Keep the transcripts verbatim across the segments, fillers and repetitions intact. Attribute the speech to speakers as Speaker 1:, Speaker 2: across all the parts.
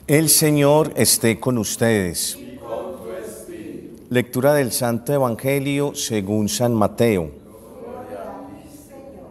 Speaker 1: El Señor esté con ustedes.
Speaker 2: Y con tu espíritu.
Speaker 1: Lectura del Santo Evangelio según San Mateo.
Speaker 2: Gloria a ti, Señor.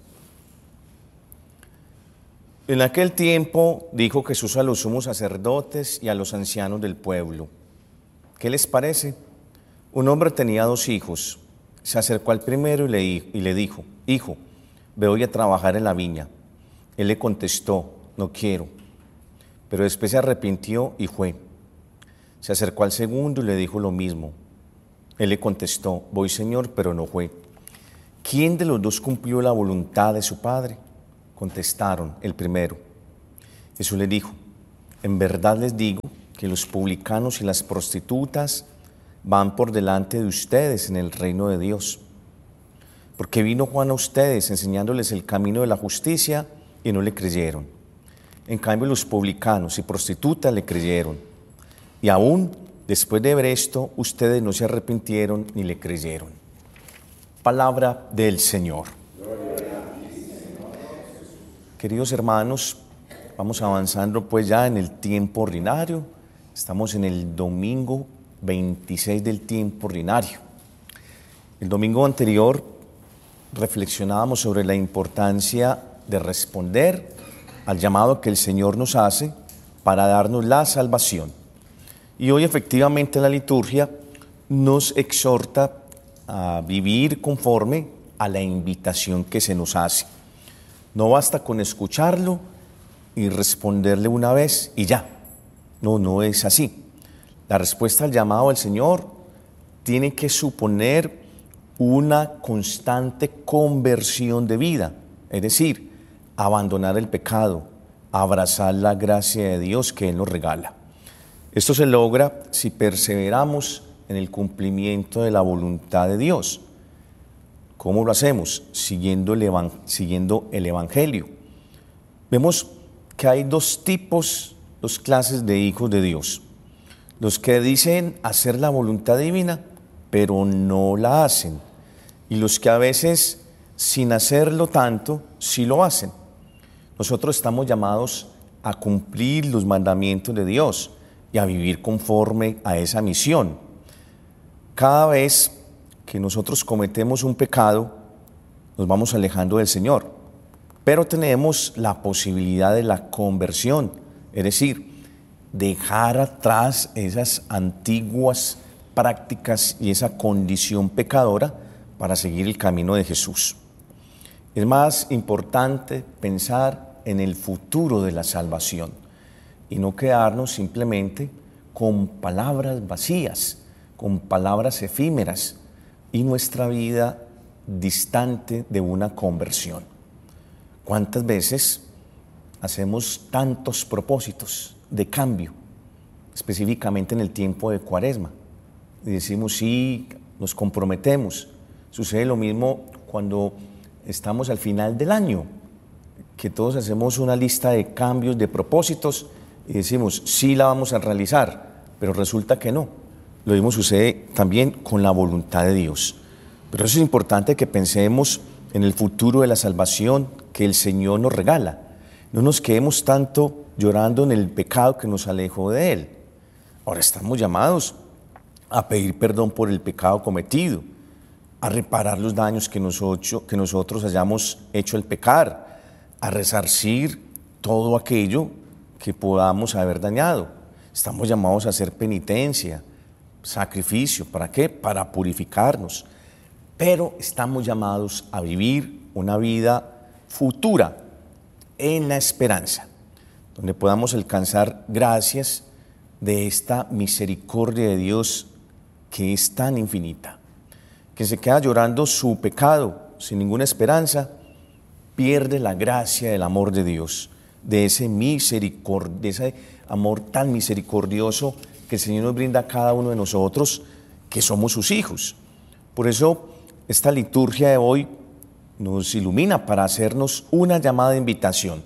Speaker 1: En aquel tiempo dijo Jesús a los sumos sacerdotes y a los ancianos del pueblo: ¿qué les parece? Un hombre tenía dos hijos. Se acercó al primero y le, y le dijo: Hijo, ve hoy a trabajar en la viña. Él le contestó: no quiero. Pero después se arrepintió y fue. Se acercó al segundo y le dijo lo mismo. Él le contestó: voy, Señor, pero no fue. ¿Quién de los dos cumplió la voluntad de su padre? Contestaron: el primero. Jesús le dijo: en verdad les digo que los publicanos y las prostitutas van por delante de ustedes en el reino de Dios. Porque vino Juan a ustedes enseñándoles el camino de la justicia y no le creyeron. En cambio, los publicanos y prostitutas le creyeron. Y aún después de ver esto, ustedes no se arrepintieron ni le creyeron. Palabra del Señor. Queridos hermanos, vamos avanzando pues ya en el tiempo ordinario. Estamos en el domingo veintiséis del tiempo ordinario. El domingo anterior reflexionábamos sobre la importancia de responder al llamado que el Señor nos hace para darnos la salvación. Y hoy efectivamente la liturgia nos exhorta a vivir conforme a la invitación que se nos hace. No basta con escucharlo y responderle una vez y ya. No, no es así. La respuesta al llamado del Señor tiene que suponer una constante conversión de vida, es decir, abandonar el pecado, abrazar la gracia de Dios que Él nos regala. Esto se logra si perseveramos en el cumplimiento de la voluntad de Dios. ¿Cómo lo hacemos? Siguiendo el, evan- siguiendo el Evangelio. Vemos que hay dos tipos, dos clases de hijos de Dios. Los que dicen hacer la voluntad divina, pero no la hacen. Y los que a veces, sin hacerlo tanto, sí lo hacen. Nosotros estamos llamados a cumplir los mandamientos de Dios y a vivir conforme a esa misión. Cada vez que nosotros cometemos un pecado, nos vamos alejando del Señor, pero tenemos la posibilidad de la conversión, es decir, dejar atrás esas antiguas prácticas y esa condición pecadora para seguir el camino de Jesús. Es más importante pensar en el futuro de la salvación y no quedarnos simplemente con palabras vacías, con palabras efímeras y nuestra vida distante de una conversión. ¿Cuántas veces hacemos tantos propósitos de cambio, específicamente en el tiempo de Cuaresma? Y decimos sí, nos comprometemos. Sucede lo mismo cuando estamos al final del año, que todos hacemos una lista de cambios, de propósitos y decimos sí la vamos a realizar, pero resulta que no. Lo mismo sucede también con la voluntad de Dios. Pero eso es importante, que pensemos en el futuro de la salvación que el Señor nos regala. No nos quedemos tanto llorando en el pecado que nos alejó de Él. Ahora estamos llamados a pedir perdón por el pecado cometido, a reparar los daños que nosotros, que nosotros hayamos hecho al pecar, a resarcir todo aquello que podamos haber dañado. Estamos llamados a hacer penitencia, sacrificio. ¿Para qué? Para purificarnos. Pero estamos llamados a vivir una vida futura en la esperanza, donde podamos alcanzar gracias de esta misericordia de Dios que es tan infinita. Que se queda llorando su pecado sin ninguna esperanza, pierde la gracia del amor de Dios, de ese, misericord- de ese amor tan misericordioso que el Señor nos brinda a cada uno de nosotros, que somos sus hijos. Por eso esta liturgia de hoy nos ilumina para hacernos una llamada de invitación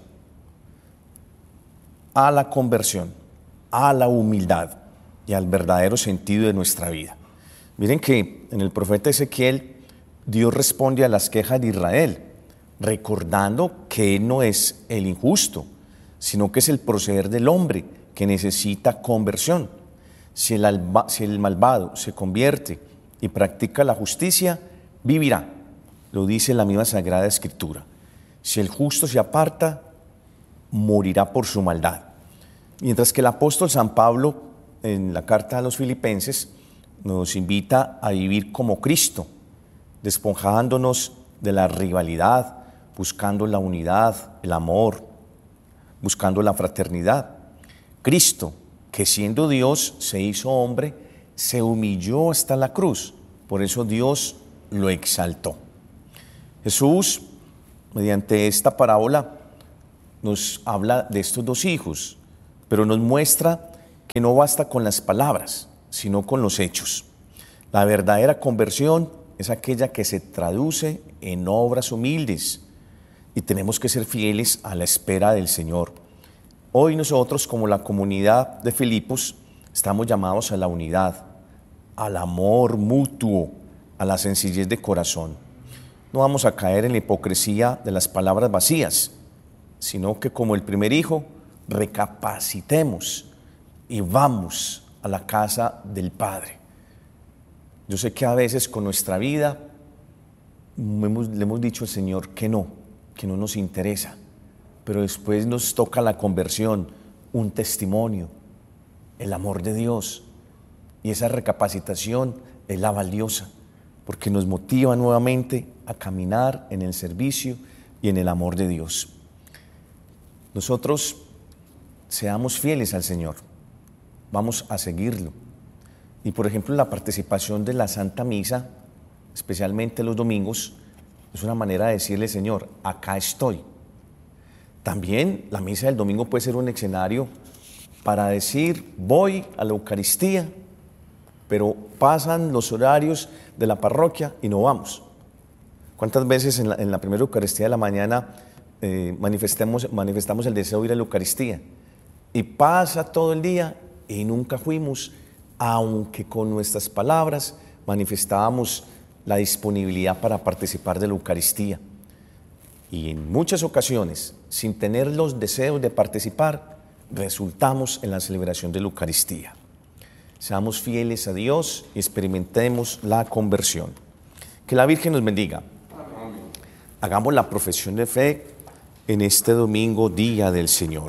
Speaker 1: a la conversión, a la humildad y al verdadero sentido de nuestra vida. Miren que en el profeta Ezequiel Dios responde a las quejas de Israel, recordando que Él no es el injusto, sino que es el proceder del hombre que necesita conversión. Si el, alba, si el malvado se convierte y practica la justicia, vivirá. Lo dice la misma Sagrada Escritura. Si el justo se aparta, morirá por su maldad. Mientras que el apóstol San Pablo, en la carta a los Filipenses, nos invita a vivir como Cristo, despojándonos de la rivalidad, buscando la unidad, el amor, buscando la fraternidad. Cristo, que siendo Dios se hizo hombre, se humilló hasta la cruz, por eso Dios lo exaltó. Jesús, mediante esta parábola, nos habla de estos dos hijos, pero nos muestra que no basta con las palabras, sino con los hechos. La verdadera conversión es aquella que se traduce en obras humildes y tenemos que ser fieles a la espera del Señor. Hoy nosotros, como la comunidad de Filipos, estamos llamados a la unidad, al amor mutuo, a la sencillez de corazón. No vamos a caer en la hipocresía de las palabras vacías, sino que como el primer hijo, recapacitemos y vamos a la casa del Padre. Yo sé que a veces con nuestra vida hemos, le hemos dicho al Señor que no, que no nos interesa, pero después nos toca la conversión, un testimonio, el amor de Dios, y esa recapacitación es la valiosa, porque nos motiva nuevamente a caminar en el servicio y en el amor de Dios. Nosotros seamos fieles al Señor, vamos a seguirlo. Y por ejemplo, la participación de la Santa Misa, especialmente los domingos, es una manera de decirle, Señor, acá estoy. También la misa del domingo puede ser un escenario para decir, voy a la Eucaristía, pero pasan los horarios de la parroquia y no vamos. ¿Cuántas veces en la, en la primera Eucaristía de la mañana eh, manifestamos, manifestamos el deseo de ir a la Eucaristía? Y pasa todo el día y nunca fuimos, aunque con nuestras palabras manifestábamos la disponibilidad para participar de la Eucaristía. Y en muchas ocasiones, sin tener los deseos de participar, resultamos en la celebración de la Eucaristía. Seamos fieles a Dios y experimentemos la conversión. Que la Virgen nos bendiga. Amén. Hagamos la profesión de fe en este domingo, Día del Señor.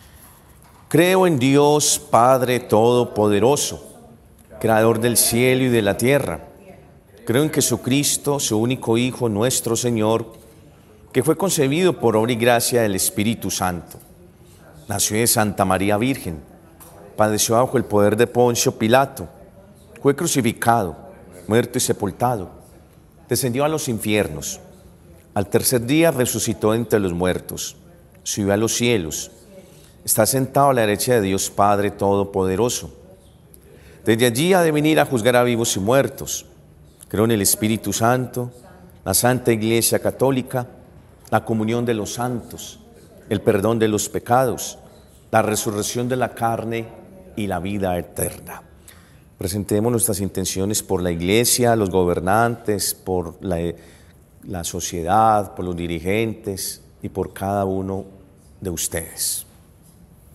Speaker 1: Creo en Dios, Padre Todopoderoso, Creador del cielo y de la tierra. Creo en Jesucristo, su único Hijo, nuestro Señor, que fue concebido por obra y gracia del Espíritu Santo. Nació de Santa María Virgen, padeció bajo el poder de Poncio Pilato, fue crucificado, muerto y sepultado, descendió a los infiernos, al tercer día resucitó entre los muertos, subió a los cielos, está sentado a la derecha de Dios Padre Todopoderoso. Desde allí ha de venir a juzgar a vivos y muertos. Creo en el Espíritu Santo, la Santa Iglesia Católica, la comunión de los santos, el perdón de los pecados, la resurrección de la carne y la vida eterna. Presentemos nuestras intenciones por la Iglesia, los gobernantes, por la, la sociedad, por los dirigentes y por cada uno de ustedes.